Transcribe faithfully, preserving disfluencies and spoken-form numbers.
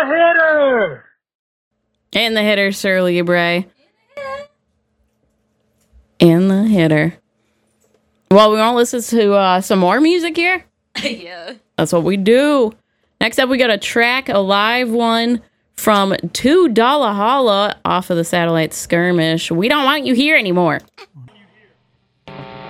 hitter. And the hitter, Sir Libre. And the hitter. Well, we want to listen to uh, some more music here? Yeah. That's what we do. Next up, we got a track, a live one from Two Dollar Holla off of the Satellite Skirmish. We Don't Want You Here Anymore.